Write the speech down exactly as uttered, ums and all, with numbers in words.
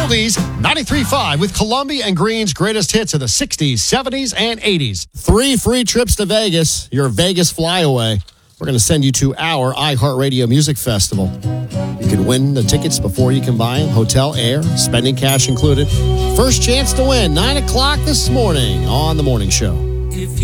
Oldies ninety-three point five with Columbia and Green's greatest hits of the sixties, seventies, and eighties. Three free trips to Vegas, your Vegas flyaway. We're going to send you to our iHeartRadio Music Festival. You can win the tickets before you can buy them. Hotel, air, spending cash included. First chance to win, nine o'clock this morning on The Morning Show.